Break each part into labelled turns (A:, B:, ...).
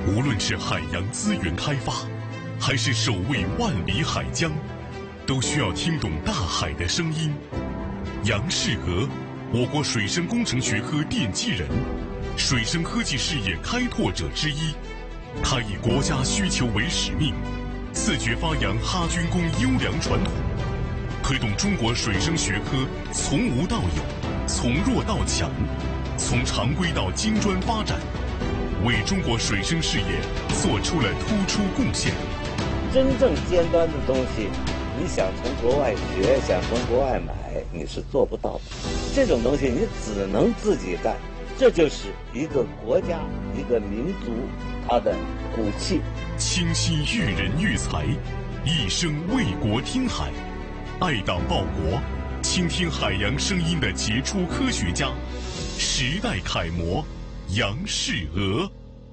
A: 无论是海洋资源开发，还是守卫万里海疆，都需要听懂大海的声音。杨世娥，我国水生工程学科奠基人，水生科技事业开拓者之一。他以国家需求为使命，自觉发扬哈军工优良传统，推动中国水生学科从无到有，从弱到强，从常规到精专发展，为中国水生事业做出了突出贡献。
B: 真正尖端的东西，你想从国外学，想从国外买，你是做不到的。这种东西你只能自己干，这就是一个国家、一个民族它的骨气。
A: 倾心育人育才，一生为国听海，爱党报国，倾听海洋声音的杰出科学家，时代楷模杨世娥。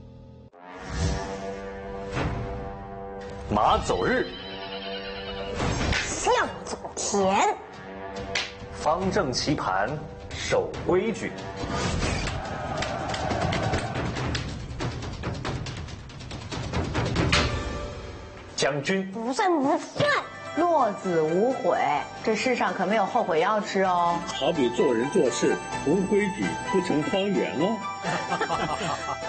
C: 马走日，
D: 向左田，
C: 方正棋盘，守规矩。将军
D: 不算不算。
E: 落子无悔，这世上可没有后悔药吃哦。
F: 好比做人做事不规矩，不成方圆喽。